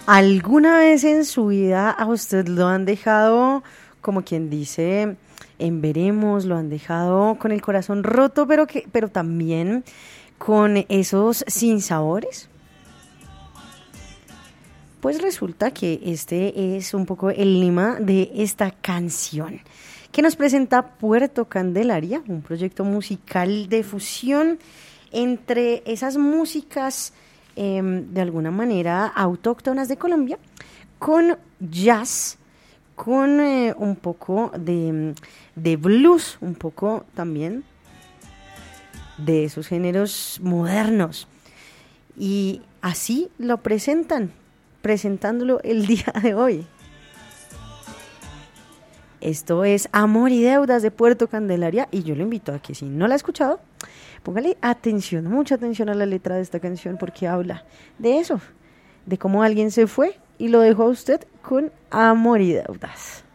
¿Alguna vez en su vida a usted lo han dejado, como quien dice, en veremos, lo han dejado con el corazón roto, pero también con esos sinsabores? Pues resulta que este es un poco el lema de esta canción que nos presenta Puerto Candelaria, un proyecto musical de fusión entre esas músicas de alguna manera autóctonas de Colombia con jazz, con un poco de blues, un poco también de esos géneros modernos. Y así lo presentándolo el día de hoy. Esto es Amor y Deudas de Puerto Candelaria y yo lo invito a que si no la ha escuchado, póngale atención, mucha atención a la letra de esta canción porque habla de eso, de cómo alguien se fue y lo dejó a usted con amor y deudas.